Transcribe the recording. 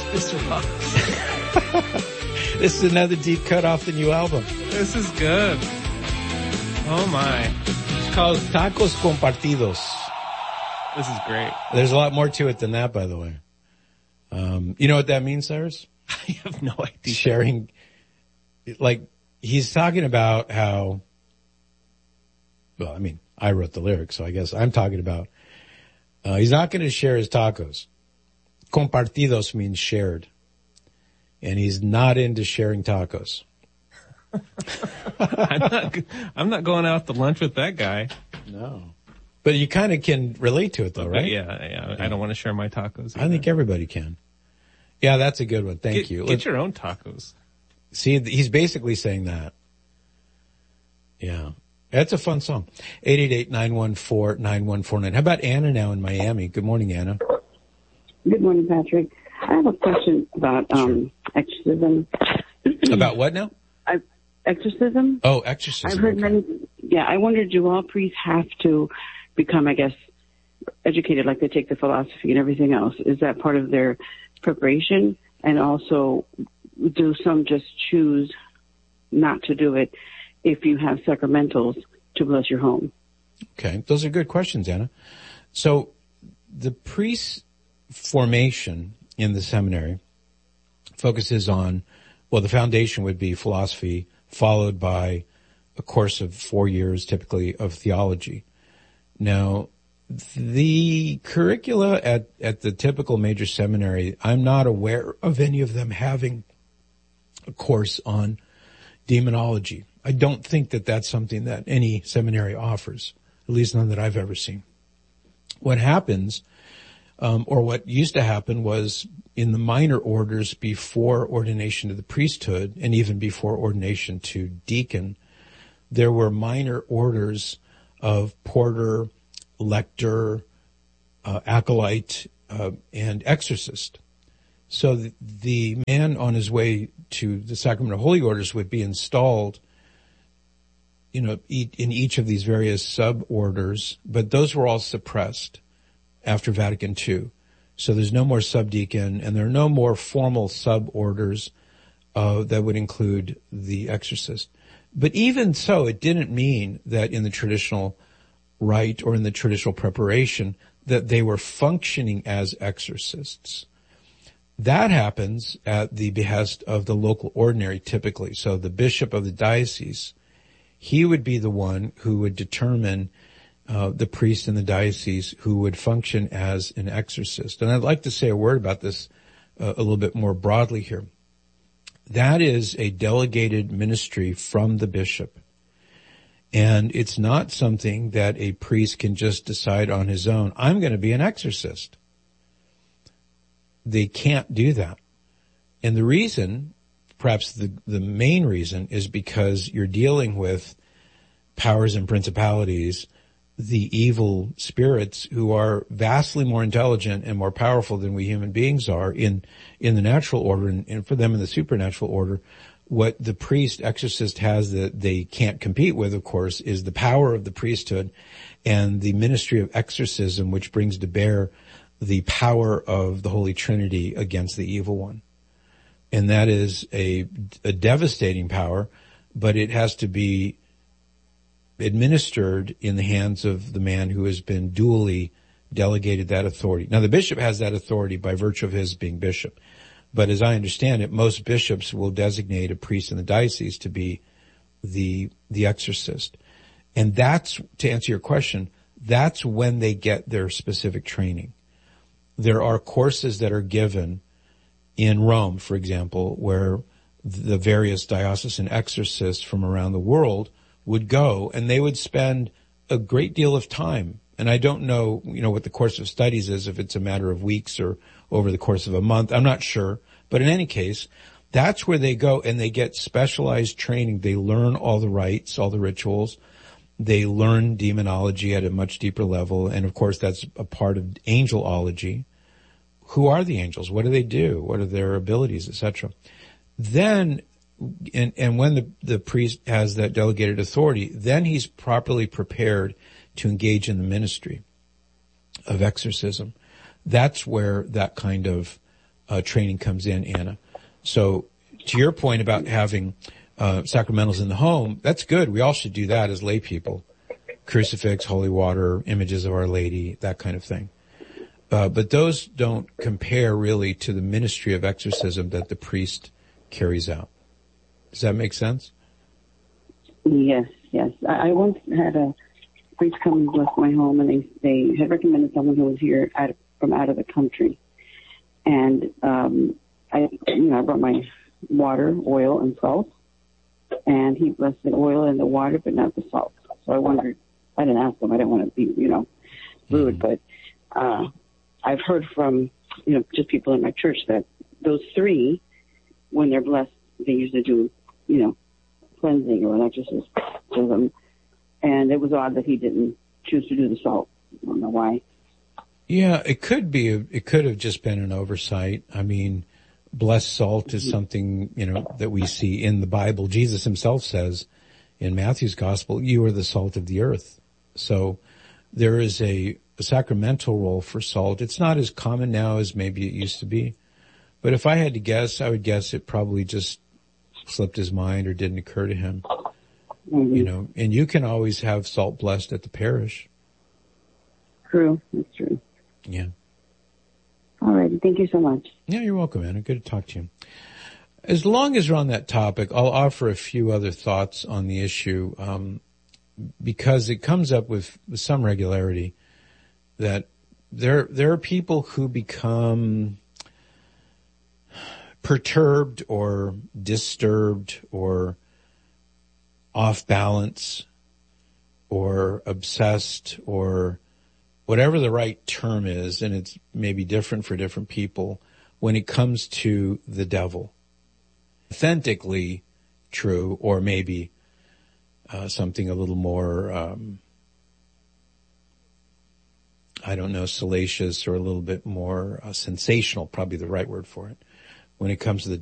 This rocks. This is another deep cut off the new album. This is good. Oh my. It's called Tacos Compartidos. This is great. There's a lot more to it than that, by the way. You know what that means, Cyrus? I have no idea. Sharing, like, he's talking about how, well, I mean, I wrote the lyrics, so I guess I'm talking about, he's not going to share his tacos. Compartidos means shared. And he's not into sharing tacos. I'm not going out to lunch with that guy. No. But you kind of can relate to it though, right? Yeah. I don't want to share my tacos either. I think everybody can. Yeah, that's a good one. Thank you. Get your own tacos. See, he's basically saying that. Yeah. That's a fun song. 888-914-9149. How about Anna now in Miami? Good morning, Anna. Good morning, Patrick. I have a question about exorcism. About what now? Exorcism. Oh, exorcism. I've heard many. Yeah, I wonder, do all priests have to become, I guess, educated like they take the philosophy and everything else? Is that part of their preparation? And also, do some just choose not to do it if you have sacramentals to bless your home? Okay, those are good questions, Anna. So the priest formation in the seminary focuses on, well, the foundation would be philosophy, followed by a course of 4 years, typically, of theology. Now, the curricula at the typical major seminary, I'm not aware of any of them having a course on demonology. I don't think that that's something that any seminary offers, at least none that I've ever seen. What happens, or what used to happen, was in the minor orders before ordination to the priesthood and even before ordination to deacon, there were minor orders of porter, lector, acolyte, and exorcist. So the man on his way to the sacrament of holy orders would be installed, you know, in each of these various sub-orders, but those were all suppressed after Vatican II. So there's no more subdeacon, and there are no more formal sub-orders that would include the exorcist. But even so, it didn't mean that in the traditional rite or in the traditional preparation that they were functioning as exorcists. That happens at the behest of the local ordinary typically. So the bishop of the diocese, he would be the one who would determine the priest in the diocese who would function as an exorcist. And I'd like to say a word about this a little bit more broadly here. That is a delegated ministry from the bishop. And it's not something that a priest can just decide on his own, I'm going to be an exorcist. They can't do that. And the reason, perhaps the main reason, is because you're dealing with powers and principalities, the evil spirits who are vastly more intelligent and more powerful than we human beings are in the natural order, and for them in the supernatural order. What the priest exorcist has that they can't compete with, of course, is the power of the priesthood and the ministry of exorcism, which brings to bear the power of the Holy Trinity against the evil one. And that is a devastating power, but it has to be administered in the hands of the man who has been duly delegated that authority. Now, the bishop has that authority by virtue of his being bishop. But as I understand it, most bishops will designate a priest in the diocese to be the exorcist. And that's, to answer your question, that's when they get their specific training. There are courses that are given in Rome, for example, where the various diocesan exorcists from around the world would go, and they would spend a great deal of time. And I don't know, what the course of studies is, if it's a matter of weeks or over the course of a month. I'm not sure. But in any case, that's where they go, and they get specialized training. They learn all the rites, all the rituals. They learn demonology at a much deeper level. And of course, that's a part of angelology. Who are the angels? What do they do? What are their abilities, etc.? Then, and when the priest has that delegated authority, then he's properly prepared to engage in the ministry of exorcism. That's where that kind of training comes in, Anna. So to your point about having sacramentals in the home, that's good. We all should do that as lay people. Crucifix, holy water, images of Our Lady, that kind of thing. But those don't compare really to the ministry of exorcism that the priest carries out. Does that make sense? Yes. I once had a priest come and bless my home, and they had recommended someone who was here from out of the country. And I brought my water, oil, and salt, and he blessed the oil and the water, but not the salt. So I wondered. I didn't ask him. I didn't want to be, rude, but I've heard from, just people in my church that those three, when they're blessed, they usually do, cleansing or an exorcism. And it was odd that he didn't choose to do the salt. I don't know why. Yeah, it could have just been an oversight. I mean, blessed salt is something, that we see in the Bible. Jesus himself says in Matthew's gospel, you are the salt of the earth. So there is a sacramental role for salt. It's not as common now as maybe it used to be. But if I had to guess, I would guess it probably just slipped his mind or didn't occur to him. Mm-hmm. And you can always have salt blessed at the parish. True. That's true. Yeah. All right. Thank you so much. Yeah, you're welcome, Anna. Good to talk to you. As long as we're on that topic, I'll offer a few other thoughts on the issue, because it comes up with some regularity that there are people who become perturbed or disturbed or off balance or obsessed or whatever the right term is, and it's maybe different for different people, when it comes to the devil. Authentically true, or maybe something a little more, salacious or a little bit more sensational, probably the right word for it, when it comes to the